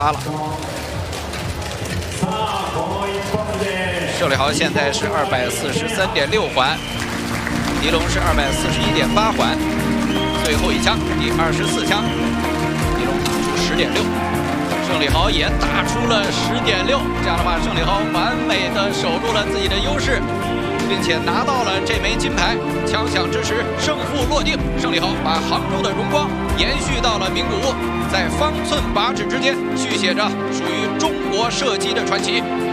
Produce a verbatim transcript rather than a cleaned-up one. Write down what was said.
发了。郑礼豪现在是二百四十三点六环，狄龙是二百四十一点八环。最后一枪，第二十四枪，狄龙打出十点六，郑礼豪也打出了十点六。这样的话，郑礼豪完美的守住了自己的优势，并且拿到了这枚金牌。枪响之时，胜负落定，郑礼豪把杭州的荣光延续到了名古屋，在方寸八尺之间续写着属于中国射击的传奇。